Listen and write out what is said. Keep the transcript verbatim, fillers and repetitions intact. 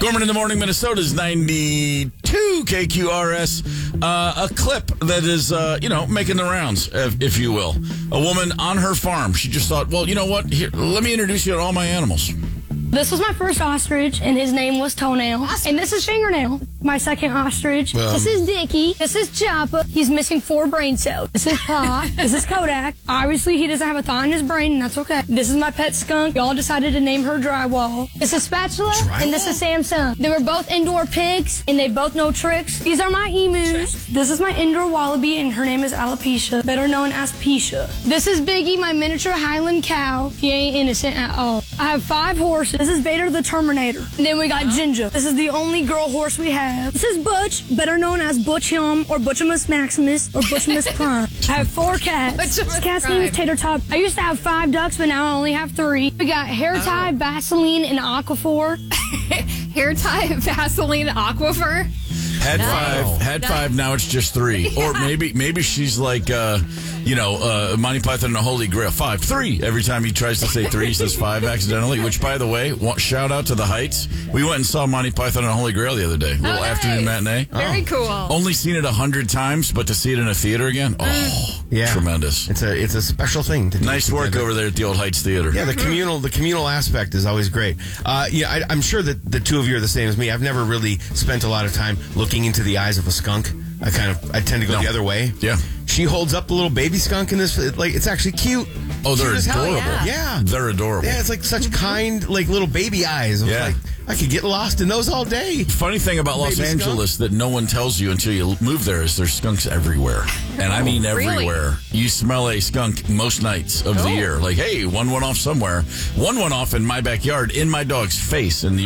Gorman in the Morning, Minnesota's ninety-two K Q R S. Uh, a clip that is, uh, you know, making the rounds, if, if you will. A woman on her farm. She just thought, well, you know what? Here, let me introduce you to all my animals. This was my first ostrich, and his name was Toenail. And this is Fingernail, my second ostrich. Um, this is Dickie. This is Choppa. He's missing four brain cells. This is Pa. This is Kodak. Obviously, he doesn't have a thought in his brain, and that's okay. This is my pet skunk. Y'all decided to name her Drywall. This is Spatula, Drywall? And this is Samsung. They were both indoor pigs, and they both know tricks. These are my emus. This is my indoor wallaby, and her name is Alopecia, better known as Pisha. This is Biggie, my miniature Highland cow. He ain't innocent at all. I have five horses. This is Vader the Terminator. And then we got Ginger. This is the only girl horse we have. This is Butch, better known as Butchium or Butchimus Maximus or Butchimus Prime. I have four cats. This cat's name is Tater Top. I used to have five ducks, but now I only have three. We got Hair Tie, oh. Vaseline, and Aquaphor. Hair Tie, Vaseline, Aquaphor? Had no. five, had no. five, now it's just three. Yeah. Or maybe maybe she's like, uh, you know, uh, Monty Python and the Holy Grail. Five, three. Every time he tries to say three, he says five accidentally, which, by the way, shout out to the Heights. We went and saw Monty Python and the Holy Grail the other day. A little oh, nice. afternoon matinee. Very oh. cool. Only seen it a hundred times, but to see it in a theater again, oh, yeah. tremendous. It's a it's a special thing. To do nice work together. Over there at the Old Heights Theater. Yeah, the communal the communal aspect is always great. Uh, yeah, I, I'm sure that the two of you are the same as me. I've never really spent a lot of time looking into the eyes of a skunk. I kind of I tend to go no. the other way. Yeah. She holds up the little baby skunk in this, like, it's actually cute. Oh, they're cute adorable. Yeah. yeah. They're adorable. Yeah, it's like such kind, like, little baby eyes. Yeah. Like, I could get lost in those all day. Funny thing about Los baby Angeles skunk. that no one tells you until you move there is there's skunks everywhere. And I mean everywhere. Really? You smell a skunk most nights of oh. the year. Like, hey, one went off somewhere. One went off in my backyard in my dog's face in the